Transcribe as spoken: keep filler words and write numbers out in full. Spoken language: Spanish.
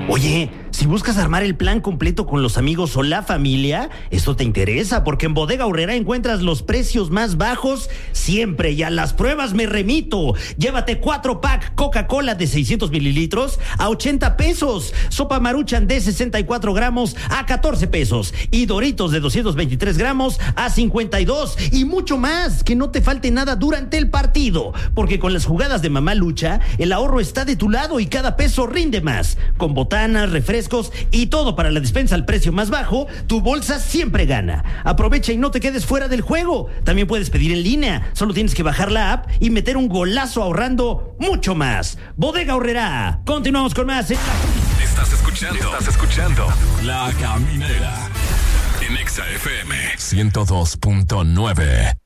Oye, si buscas armar el plan completo con los amigos o la familia, esto te interesa porque en Bodega Aurrerá encuentras los precios más bajos siempre y a las pruebas me remito. Llévate cuatro pack Coca-Cola de seiscientos mililitros a ochenta pesos, sopa Maruchan de sesenta y cuatro gramos a catorce pesos y Doritos de doscientos veintitrés gramos a cincuenta y dos y mucho más. Que no te falte nada durante el partido, porque con las jugadas de Mamá Lucha, el ahorro está de tu lado y cada peso rinde más. Con botanas, refrescos y todo para la despensa al precio más bajo, tu bolsa siempre gana. Aprovecha y no te quedes fuera del juego. También puedes pedir en línea. Solo tienes que bajar la app y meter un golazo ahorrando mucho más. Bodega Aurrerá. Continuamos con más. Estás escuchando. Estás escuchando La Caminera en Exa F M ciento dos punto nueve.